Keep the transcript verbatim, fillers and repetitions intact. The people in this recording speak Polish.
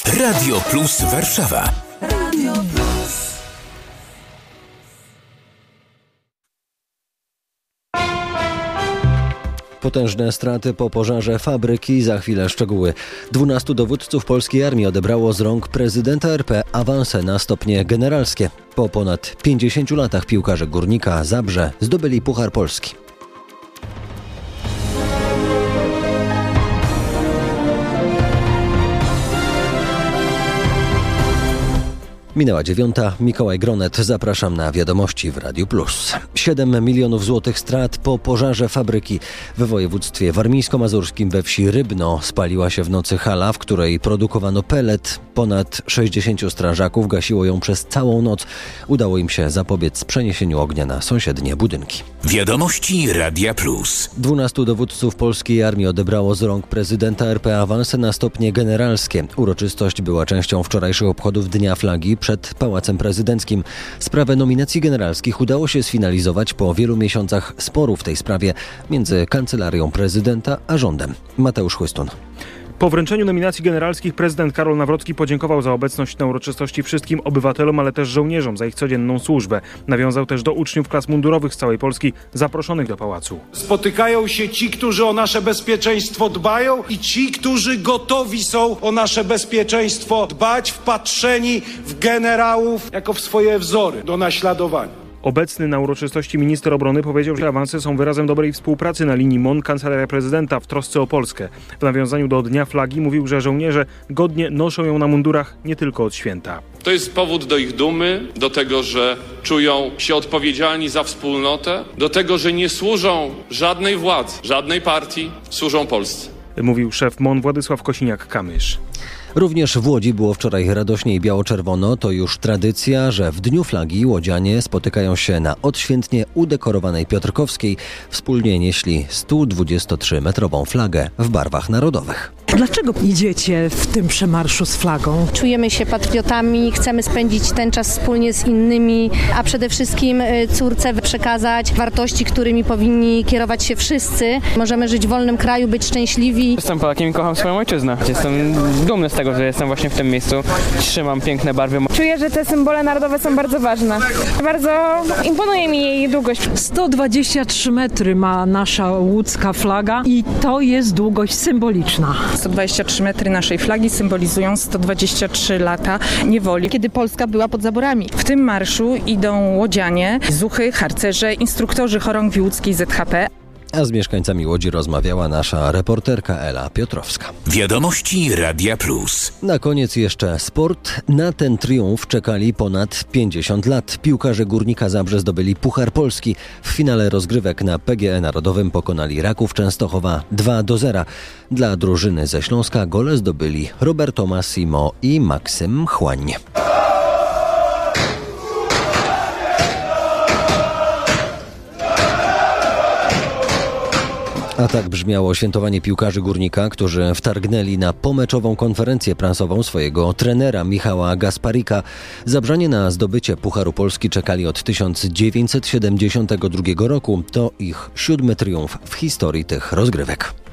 Radio Plus Warszawa. Radio Plus. Potężne straty po pożarze fabryki, za chwilę szczegóły. Dwunastu dowódców polskiej armii odebrało z rąk prezydenta R P awanse na stopnie generalskie. Po ponad pięćdziesięciu latach piłkarze Górnika Zabrze zdobyli Puchar Polski. Minęła dziewiąta. Mikołaj Gronet. Zapraszam na wiadomości w Radiu Plus. siedem milionów złotych strat po pożarze fabryki w województwie warmińsko-mazurskim we wsi Rybno. Spaliła się w nocy hala, w której produkowano pelet. Ponad sześćdziesięciu strażaków gasiło ją przez całą noc. Udało im się zapobiec przeniesieniu ognia na sąsiednie budynki. Wiadomości Radia Plus. Dwunastu dowódców polskiej armii odebrało z rąk prezydenta R P awanse na stopnie generalskie. Uroczystość była częścią wczorajszych obchodów Dnia Flagi przed Pałacem Prezydenckim. Sprawę nominacji generalskich udało się sfinalizować po wielu miesiącach sporu w tej sprawie między Kancelarią Prezydenta a rządem. Mateusz Chłystun. Po wręczeniu nominacji generalskich prezydent Karol Nawrocki podziękował za obecność na uroczystości wszystkim obywatelom, ale też żołnierzom za ich codzienną służbę. Nawiązał też do uczniów klas mundurowych z całej Polski zaproszonych do pałacu. Spotykają się ci, którzy o nasze bezpieczeństwo dbają i ci, którzy gotowi są o nasze bezpieczeństwo dbać, wpatrzeni w generałów jako w swoje wzory do naśladowania. Obecny na uroczystości minister obrony powiedział, że awanse są wyrazem dobrej współpracy na linii M O N Kancelaria Prezydenta w trosce o Polskę. W nawiązaniu do Dnia Flagi mówił, że żołnierze godnie noszą ją na mundurach nie tylko od święta. To jest powód do ich dumy, do tego, że czują się odpowiedzialni za wspólnotę, do tego, że nie służą żadnej władzy, żadnej partii, służą Polsce. Mówił szef M O N Władysław Kosiniak-Kamysz. Również w Łodzi było wczoraj radośnie i biało-czerwono. To już tradycja, że w Dniu Flagi łodzianie spotykają się na odświętnie udekorowanej Piotrkowskiej. Wspólnie nieśli sto dwudziestotrzymetrową flagę w barwach narodowych. Dlaczego idziecie w tym przemarszu z flagą? Czujemy się patriotami, chcemy spędzić ten czas wspólnie z innymi, a przede wszystkim córce przekazać wartości, którymi powinni kierować się wszyscy. Możemy żyć w wolnym kraju, być szczęśliwi. Jestem Polakiem i kocham swoją ojczyznę. Jestem dumny z tego, że jestem właśnie w tym miejscu. Trzymam piękne barwy. Czuję, że te symbole narodowe są bardzo ważne. Bardzo imponuje mi jej długość. sto dwadzieścia trzy metry ma nasza łódzka flaga i to jest długość symboliczna. sto dwadzieścia trzy metry naszej flagi symbolizują sto dwadzieścia trzy lata niewoli, kiedy Polska była pod zaborami. W tym marszu idą łodzianie, zuchy, harcerze, instruktorzy chorągwi łódzkiej Z H P. A z mieszkańcami Łodzi rozmawiała nasza reporterka Ela Piotrowska. Wiadomości Radia Plus. Na koniec jeszcze sport. Na ten triumf czekali ponad pięćdziesiąt lat. Piłkarze Górnika Zabrze zdobyli Puchar Polski. W finale rozgrywek na P G E Narodowym pokonali Raków Częstochowa dwa do zera. Dla drużyny ze Śląska gole zdobyli Roberto Massimo i Maksym Chłań. A tak brzmiało świętowanie piłkarzy Górnika, którzy wtargnęli na pomeczową konferencję prasową swojego trenera Michała Gasparika. Zabrzanie na zdobycie Pucharu Polski czekali od tysiąc dziewięćset siedemdziesiątego drugiego roku. To ich siódmy triumf w historii tych rozgrywek.